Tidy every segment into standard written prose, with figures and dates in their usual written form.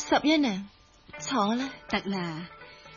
十一娘，坐啦。 得啦，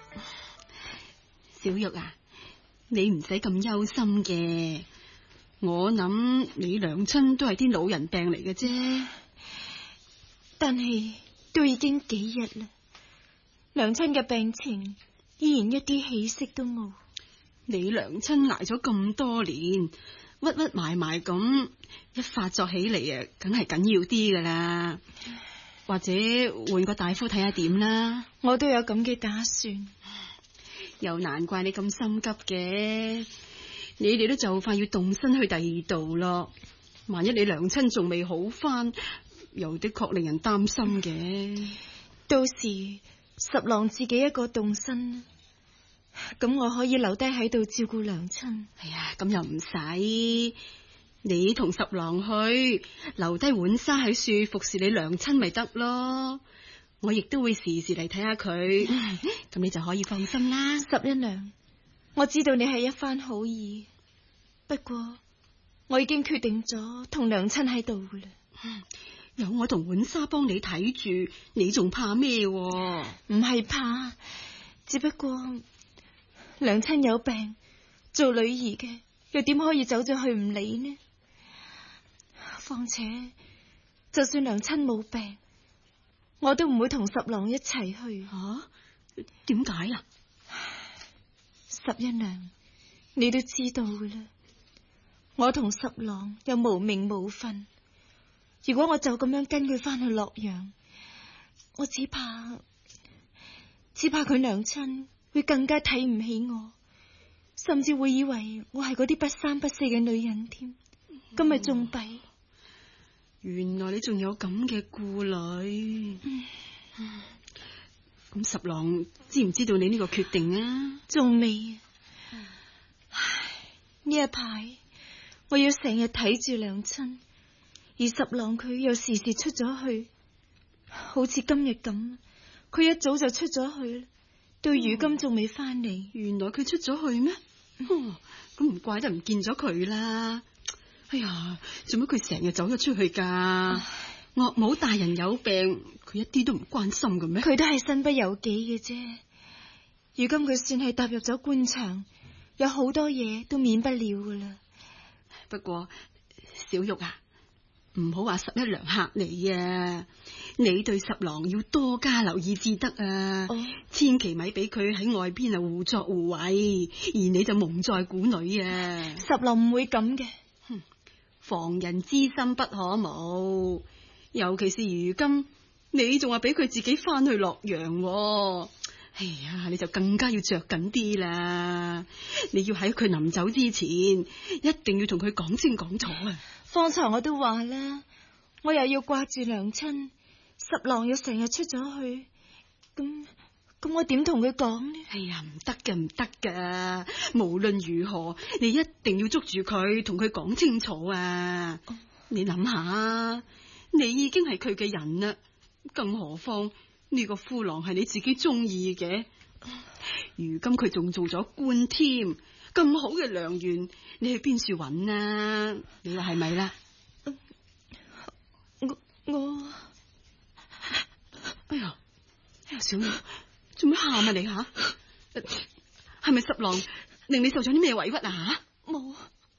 小玉啊，你唔使咁憂心嘅。我諗你娘親都係啲老人病嚟嘅啫。 但係都已經幾日啦，娘親嘅病情依然一啲起色都冇。 你娘親挨咗咁多年，屈屈埋埋咁，一發作起嚟啊，梗係緊要啲噶啦。或者換個大夫睇下點啦。 我都有咁嘅打算。 又難怪你咁心急嘅，你哋都就快要動身去第二度咯。萬一你娘親仲未好翻，又的確令人擔心嘅。 到時十郎自己一個動身，咁我可以留低喺度照顧娘親。 哎呀，咁又唔使，你同十郎去，留低浣紗喺樹服侍你娘親咪得咯。我亦都會時時嚟睇下佢，咁你就可以放心啦。 十一娘，我知道你係一番好意，不過我已經決定咗同娘親喺度噶啦。 有我同浣紗幫你睇住，你仲怕咩？唔係怕，只不過娘親有病，做女兒嘅又點可以走咗去唔理呢？況且就算娘親冇病，我都唔會同十郎一齊去。 點解啊？ 十一娘，你都知道噶啦，我同十郎又無名無分，如果我就咁樣跟佢翻去洛陽，我只怕佢娘親會更加睇唔起我，甚至會以為我係嗰啲不三不四嘅女人添，咁咪仲弊。 原來你仲有咁嘅顧慮。咁十郎知唔知道你呢個決定啊？ 仲未。呢一排我要成日睇住娘親，而十郎佢又時時出咗去，好似今日咁，佢一早就出咗去，到如今仲未翻嚟。 原來佢出咗去咩？咁唔怪得唔見咗佢啦。哎呀，做乜佢成日走咗出去噶？岳母大人有病，佢一啲都唔關心嘅咩？ 佢都係身不由己嘅啫。如今佢算係踏入咗官場，有好多嘢都免不了噶啦。 不過小玉啊，唔好話十一娘嚇你啊，你對十郎要多加留意至得啊。千祈咪俾佢喺外邊啊胡作胡為，而你就蒙在鼓裏啊。 十郎唔會咁嘅。 防人之心不可無，尤其是如今你仲話俾佢自己翻去洛陽。哎呀，你就更加要着緊啲啦。你要喺佢臨走之前，一定要同佢講清講楚啊。 方才我都話啦，我又要掛住娘親，十郎要成日出咗去，咁我點同佢講呢？ 哎呀，唔得嘅，唔得噶！無論如何，你一定要捉住佢，同佢講清楚啊！你諗下，你已經係佢嘅人啦，更何況呢個夫郎係你自己中意嘅。如今佢仲做咗官添，咁好嘅良緣，你去邊處揾啊？你話係咪啦？ 我哎呀，小玉，做咩喊啊你吓？係咪十郎令你受咗啲咩委屈啊？ 冇，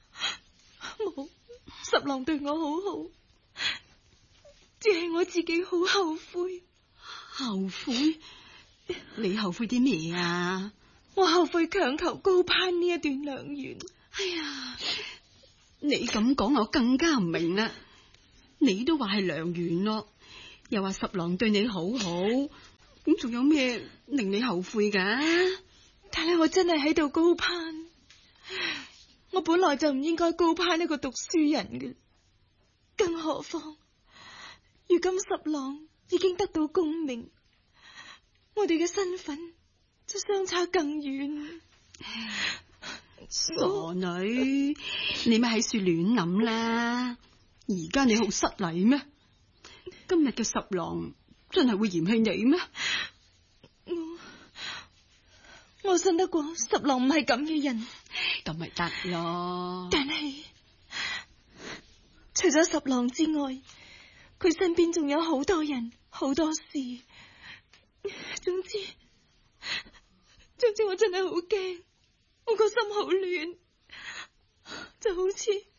十郎對我好好，只係我自己好後悔。 後悔？你後悔啲咩啊？ 我後悔強求高攀呢一段良緣。 哎呀，你咁講我更加唔明啦。你都話係良緣咯，又話十郎對你好好，咁仲有咩令你後悔噶？ 但係我真係喺度高攀，我本來就唔應該高攀一個讀書人嘅，更何況如今十郎已經得到功名，我哋嘅身份就相差更遠。 傻女，你咪喺處亂諗啦！而家你好失禮咩？今日嘅十郎真係會嫌棄你咩？ 我信得過十郎唔係咁嘅人， 咁咪得咯。 但係除咗十郎之外，佢身邊仲有好多人好多事， 總之我真係好驚，我個心好亂，就好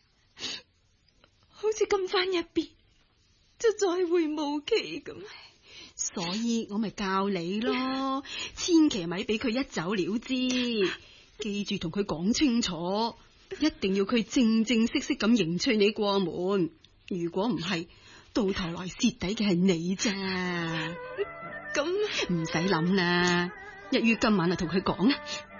似咁翻一邊就再會無期咁。 所以我咪教你咯，千祈咪俾佢一走了之，記住同佢講清楚，一定要佢正正式式咁迎娶你過門。如果唔係，到頭來蝕底嘅係你咋。 咁唔使諗啦，一於今晚就同佢講啦。